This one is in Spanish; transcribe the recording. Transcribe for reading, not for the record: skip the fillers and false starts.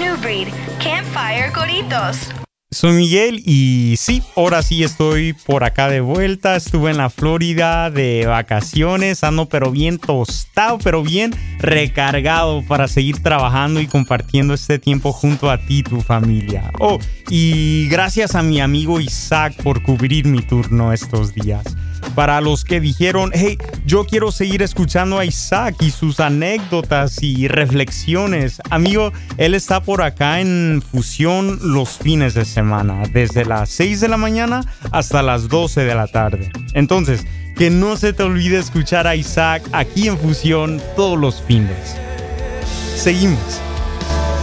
New Breed, Campfire Coritos. Soy Miguel y sí, ahora sí estoy por acá de vuelta. Estuve en la Florida de vacaciones, ando pero bien tostado, pero bien recargado para seguir trabajando y compartiendo este tiempo junto a ti, tu familia. Oh, y gracias a mi amigo Isaac por cubrir mi turno estos días. Para los que dijeron, hey, yo quiero seguir escuchando a Isaac y sus anécdotas y reflexiones. Amigo, él está por acá en Fusión los fines de semana, desde las 6 de la mañana hasta las 12 de la tarde. Entonces, que no se te olvide escuchar a Isaac aquí en Fusión todos los fines. Seguimos.